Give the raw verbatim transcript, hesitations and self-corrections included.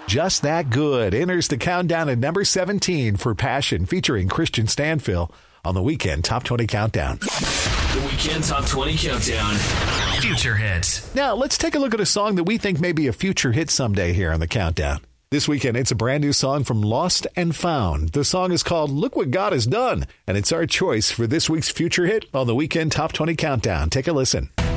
Just That Good enters the countdown at number seventeen for Passion, featuring Christian Stanfill on the Weekend Top twenty Countdown. The Weekend Top twenty Countdown. Future hits. Now, let's take a look at a song that we think may be a future hit someday here on the Countdown. This weekend, it's a brand new song from Lost and Found. The song is called Look What God Has Done, and it's our choice for this week's future hit on the Weekend Top twenty Countdown. Take a listen.